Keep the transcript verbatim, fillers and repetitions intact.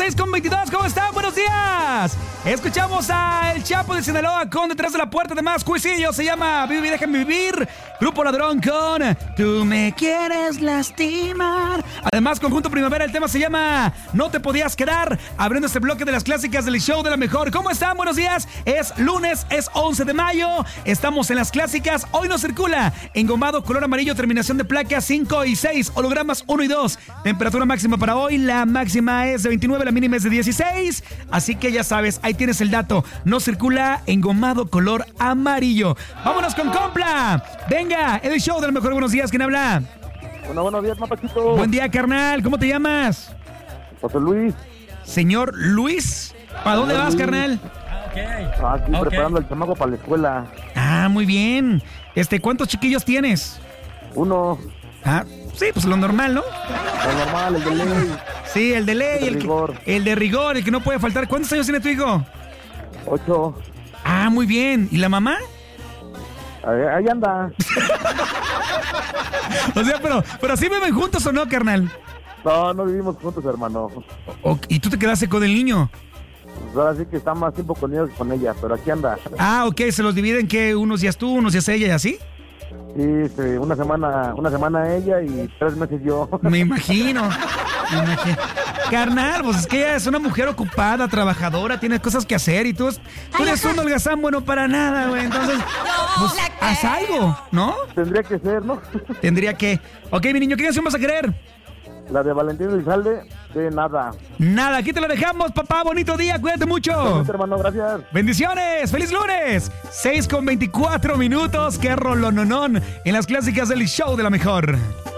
seis con veintidós, ¿cómo están? Buenos días. Escuchamos a El Chapo de Sinaloa con Detrás de la Puerta de Más Cuisillo. Se llama Vive y Déjame Vivir. Grupo Ladrón con Tú me quieres lastimar. Además, Conjunto Primavera, el tema se llama No te podías quedar. Abriendo este bloque de las clásicas del show de la mejor. ¿Cómo están? Buenos días. Es lunes, es once de mayo. Estamos en las clásicas. Hoy nos circula engomado color amarillo, terminación de placas cinco y seis, hologramas uno y dos. Temperatura máxima para hoy. La máxima es de veintinueve, la mínima es de dieciséis. Así que ya sabes, ahí tienes el dato. Nos circula engomado color amarillo. Vámonos con Compla. Venga, el show de la mejor. Buenos días, ¿quién habla? Bueno, buenos días, Mapachito. Buen día, carnal. ¿Cómo te llamas? José Luis. Señor Luis. ¿Para dónde vas, Luis. carnal? Okay. Ah, aquí okay. Preparando el chamaco para la escuela. Ah, muy bien. Este, ¿cuántos chiquillos tienes? Uno. Ah, sí, pues lo normal, ¿no? Lo normal, el de ley. Sí, el de ley, el de el, rigor. Que, el de rigor, el que no puede faltar. ¿Cuántos años tiene tu hijo? Ocho. Ah, muy bien. ¿Y la mamá? Ahí, ahí anda. O sea, pero, pero ¿sí viven juntos o no, carnal? No, no vivimos juntos, hermano. O, ¿Y tú te quedaste con el niño? Pues ahora sí que está más tiempo con ellos que con ella, pero aquí anda. Ah, ok, ¿se los dividen que unos días tú, unos días ella y así? Sí, sí, una semana, una semana ella y tres meses yo. Me imagino, me imagino. Carnal, pues es que ella es una mujer ocupada, trabajadora, tiene cosas que hacer y tú, tú eres un holgazán bueno para nada, güey. Entonces, pues haz algo, ¿no? Tendría que ser, ¿no? Tendría que. Ok, mi niño, ¿qué canción vas a querer? La de Valentín Elizalde, de nada. Nada, aquí te lo dejamos, papá. Bonito día, cuídate mucho. Gracias, hermano, gracias. Bendiciones, feliz lunes. seis con veinticuatro minutos, qué rolononón en las clásicas del show de la mejor.